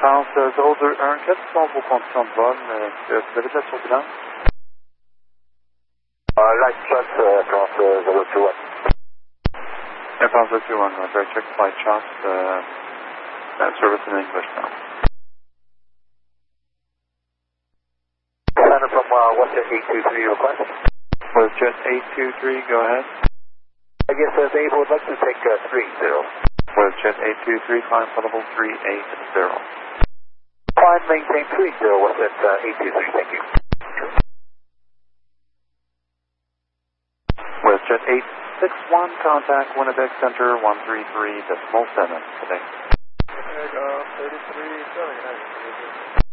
France 0214, sans vos conditions de vol, vous avez de la turbulence? Light shots, France 021. Air France 021, very check flight shots, service in English now. Center from WestJet 823 request. WestJet 823, go ahead. Yes, Dave would like to take 30. WestJet 823, climb level 380. Climb, maintain 30, WestJet 823, thank you. WestJet 861, contact Winnipeg Center 133.7 today. Winnipeg 33.7,